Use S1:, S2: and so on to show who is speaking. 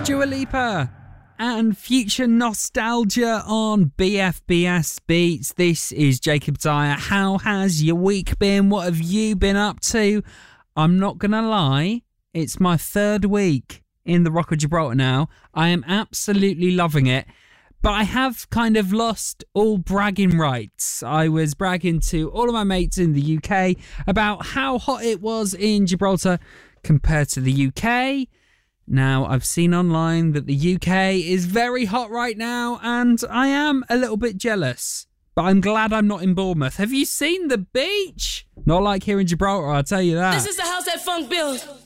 S1: Dua Lipa and Future Nostalgia on BFBS Beats. This is Jacob Dyer. How has your week been? What have you been up to? I'm not going to lie, it's my third week in the Rock of Gibraltar now. I am absolutely loving it. But I have kind of lost all bragging rights. I was bragging to all of my mates in the UK about how hot it was in Gibraltar compared to the UK. Now, I've seen online that the UK is very hot right now, and I am a little bit jealous. But I'm glad I'm not in Bournemouth. Have you seen the beach? Not like here in Gibraltar, I'll tell you that.
S2: This is the house that funk built.